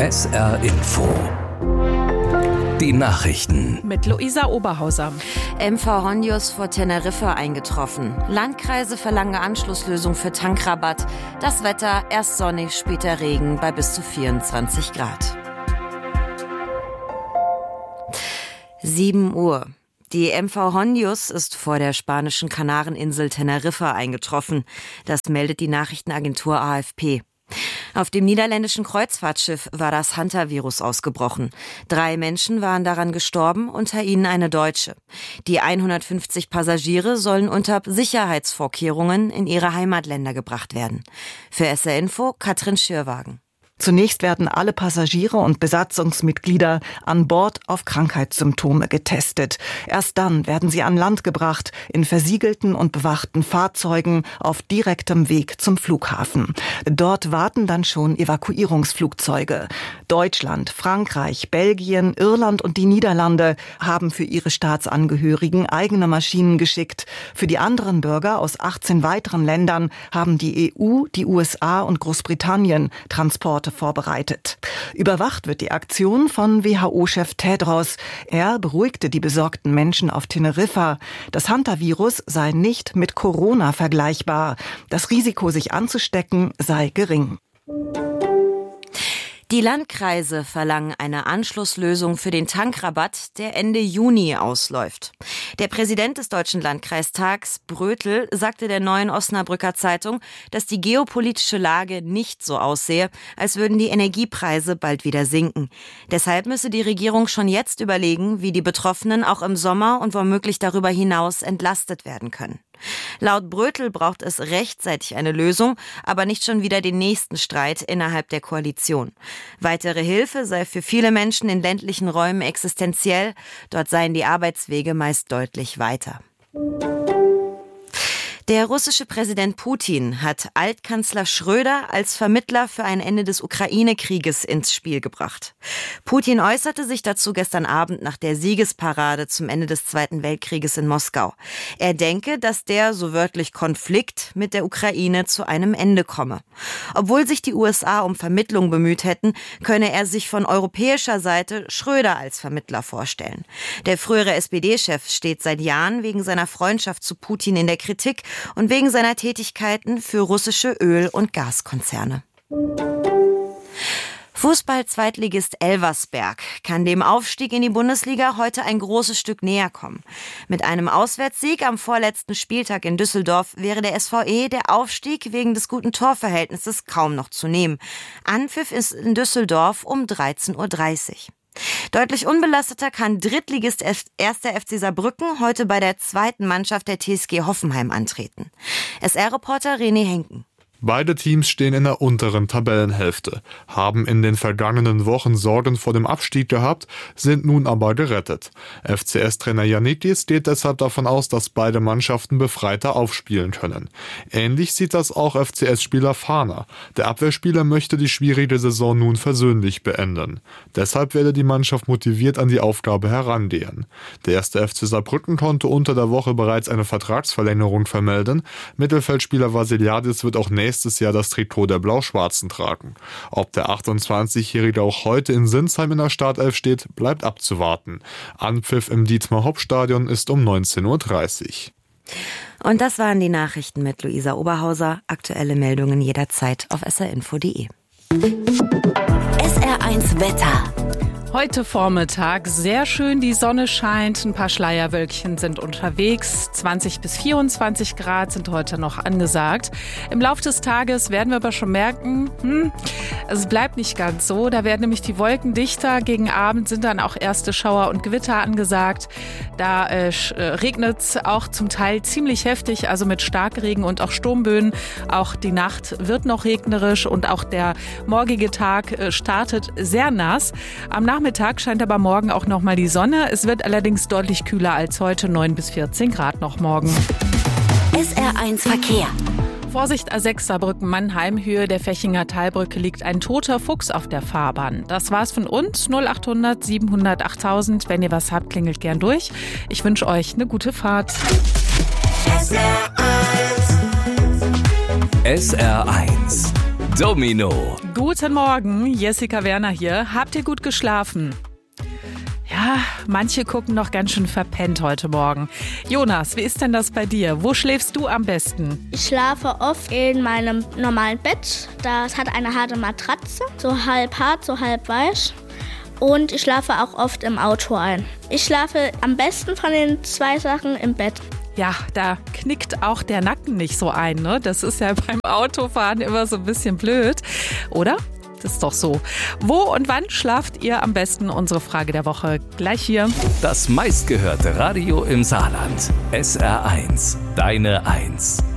SR Info. Die Nachrichten. Mit Luisa Oberhauser. MV Honjos vor Teneriffa eingetroffen. Landkreise verlangen Anschlusslösung für Tankrabatt. Das Wetter, erst sonnig, später Regen bei bis zu 24 Grad. 7 Uhr. Die MV Honjos ist vor der spanischen Kanareninsel Teneriffa eingetroffen. Das meldet die Nachrichtenagentur AFP. Auf dem niederländischen Kreuzfahrtschiff war das Hantavirus ausgebrochen. 3 Menschen waren daran gestorben, unter ihnen eine Deutsche. Die 150 Passagiere sollen unter Sicherheitsvorkehrungen in ihre Heimatländer gebracht werden. Für SR Info Katrin Schürwagen. Zunächst werden alle Passagiere und Besatzungsmitglieder an Bord auf Krankheitssymptome getestet. Erst dann werden sie an Land gebracht, in versiegelten und bewachten Fahrzeugen auf direktem Weg zum Flughafen. Dort warten dann schon Evakuierungsflugzeuge. Deutschland, Frankreich, Belgien, Irland und die Niederlande haben für ihre Staatsangehörigen eigene Maschinen geschickt. Für die anderen Bürger aus 18 weiteren Ländern haben die EU, die USA und Großbritannien Transporte vorbereitet. Überwacht wird die Aktion von WHO-Chef Tedros. Er beruhigte die besorgten Menschen auf Teneriffa. Das Hantavirus sei nicht mit Corona vergleichbar. Das Risiko, sich anzustecken, sei gering. Die Landkreise verlangen eine Anschlusslösung für den Tankrabatt, der Ende Juni ausläuft. Der Präsident des Deutschen Landkreistags, Brötel, sagte der Neuen Osnabrücker Zeitung, dass die geopolitische Lage nicht so aussehe, als würden die Energiepreise bald wieder sinken. Deshalb müsse die Regierung schon jetzt überlegen, wie die Betroffenen auch im Sommer und womöglich darüber hinaus entlastet werden können. Laut Brötel braucht es rechtzeitig eine Lösung, aber nicht schon wieder den nächsten Streit innerhalb der Koalition. Weitere Hilfe sei für viele Menschen in ländlichen Räumen existenziell. Dort seien die Arbeitswege meist deutlich weiter. Der russische Präsident Putin hat Altkanzler Schröder als Vermittler für ein Ende des Ukraine-Krieges ins Spiel gebracht. Putin äußerte sich dazu gestern Abend nach der Siegesparade zum Ende des Zweiten Weltkrieges in Moskau. Er denke, dass der, so wörtlich, Konflikt mit der Ukraine zu einem Ende komme. Obwohl sich die USA um Vermittlung bemüht hätten, könne er sich von europäischer Seite Schröder als Vermittler vorstellen. Der frühere SPD-Chef steht seit Jahren wegen seiner Freundschaft zu Putin in der Kritik und wegen seiner Tätigkeiten für russische Öl- und Gaskonzerne. Fußball-Zweitligist Elversberg kann dem Aufstieg in die Bundesliga heute ein großes Stück näher kommen. Mit einem Auswärtssieg am vorletzten Spieltag in Düsseldorf wäre der SVE der Aufstieg wegen des guten Torverhältnisses kaum noch zu nehmen. Anpfiff ist in Düsseldorf um 13:30 Uhr. Deutlich unbelasteter kann Drittligist 1. FC Saarbrücken heute bei der zweiten Mannschaft der TSG Hoffenheim antreten. SR-Reporter René Henken. Beide Teams stehen in der unteren Tabellenhälfte, haben in den vergangenen Wochen Sorgen vor dem Abstieg gehabt, sind nun aber gerettet. FCS-Trainer Jannikis geht deshalb davon aus, dass beide Mannschaften befreiter aufspielen können. Ähnlich sieht das auch FCS-Spieler Fahner. Der Abwehrspieler möchte die schwierige Saison nun versöhnlich beenden. Deshalb werde die Mannschaft motiviert an die Aufgabe herangehen. Der 1. FC Saarbrücken konnte unter der Woche bereits eine Vertragsverlängerung vermelden. Mittelfeldspieler Vasiliadis wird auch nächstes Jahr das Trikot der Blau-Schwarzen tragen. Ob der 28-Jährige auch heute in Sinsheim in der Startelf steht, bleibt abzuwarten. Anpfiff im Dietmar-Hopp-Stadion ist um 19:30 Uhr. Und das waren die Nachrichten mit Luisa Oberhauser. Aktuelle Meldungen jederzeit auf srinfo.de. SR1 Wetter. Heute Vormittag sehr schön, die Sonne scheint, ein paar Schleierwölkchen sind unterwegs, 20 bis 24 Grad sind heute noch angesagt. Im Laufe des Tages werden wir aber schon merken, es bleibt nicht ganz so, da werden nämlich die Wolken dichter, gegen Abend sind dann auch erste Schauer und Gewitter angesagt. Da regnet es auch zum Teil ziemlich heftig, also mit Starkregen und auch Sturmböen. Auch die Nacht wird noch regnerisch und auch der morgige Tag startet sehr nass. Am Nachmittag scheint aber morgen auch noch mal die Sonne. Es wird allerdings deutlich kühler als heute, 9 bis 14 Grad noch morgen. SR1 Verkehr. Vorsicht A6 Saarbrücken-Mannheim, Höhe der Fechinger Talbrücke liegt ein toter Fuchs auf der Fahrbahn. Das war's von uns, 0800 700 8000. Wenn ihr was habt, klingelt gern durch. Ich wünsche euch eine gute Fahrt. SR1 Domino. Guten Morgen, Jessica Werner hier. Habt ihr gut geschlafen? Ja, manche gucken noch ganz schön verpennt heute Morgen. Jonas, wie ist denn das bei dir? Wo schläfst du am besten? Ich schlafe oft in meinem normalen Bett. Das hat eine harte Matratze, so halb hart, so halb weich. Und ich schlafe auch oft im Auto ein. Ich schlafe am besten von den 2 Sachen im Bett. Ja, da knickt auch der Nacken nicht so ein, ne? Das ist ja beim Autofahren immer so ein bisschen blöd, oder? Das ist doch so. Wo und wann schlaft ihr am besten? Unsere Frage der Woche gleich hier. Das meistgehörte Radio im Saarland. SR1, deine 1.